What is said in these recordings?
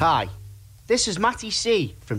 Hi, this is Matty C from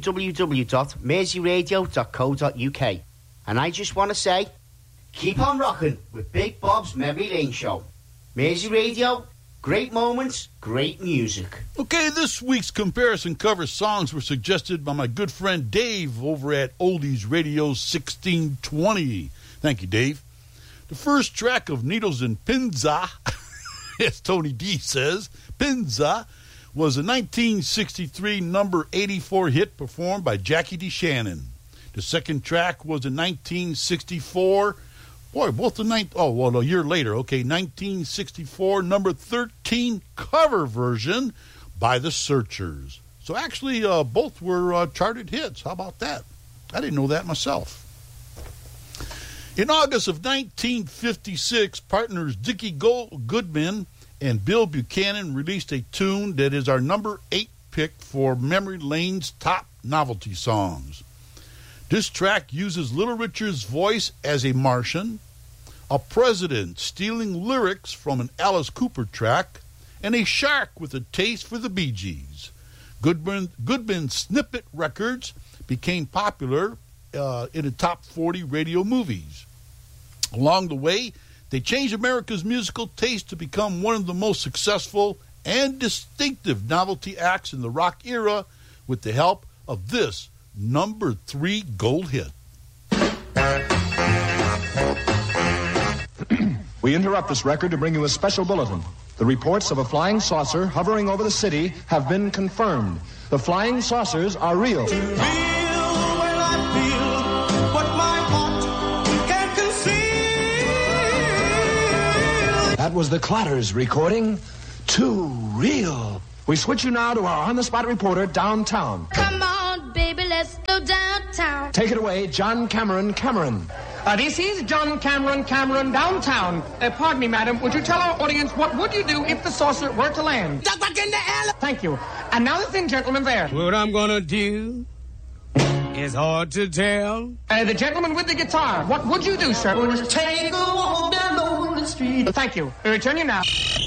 www.merseyradio.co.uk, and I just want to say, keep on rocking with Big Bob's Memory Lane Show. Mersey Radio, great moments, great music. Okay, this week's comparison cover songs were suggested by my good friend Dave over at Oldies Radio 1620. Thank you, Dave. The first track of Needles and Pinza, as Tony D says, Pinza, was a 1963 number 84 hit performed by Jackie DeShannon. The second track was a 1964, a year later, 1964 number 13 cover version by The Searchers. So actually, both were charted hits. How about that? I didn't know that myself. In August of 1956, partners Dickie Goodman and Bill Buchanan released a tune that is our number 8 pick for Memory Lane's top novelty songs. This track uses Little Richard's voice as a Martian, a president stealing lyrics from an Alice Cooper track, and a shark with a taste for the Bee Gees. Goodman's Snippet Records became popular in the top 40 radio movies. Along the way, they changed America's musical taste to become one of the most successful and distinctive novelty acts in the rock era with the help of this number 3 gold hit. We interrupt this record to bring you a special bulletin. The reports of a flying saucer hovering over the city have been confirmed. The flying saucers are real. That was the Clatters recording. Too real. We switch you now to our on-the-spot reporter downtown. Come on, baby, let's go downtown. Take it away, John Cameron. This is John Cameron downtown. Pardon me, madam. Would you tell our audience what would you do if the saucer were to land? Duck back in the alley. Thank you. And now the thin gentleman there. What I'm gonna do is hard to tell. The gentleman with the guitar. What would you do, sir? We'll just take a walk down the street. Thank you. We return you now.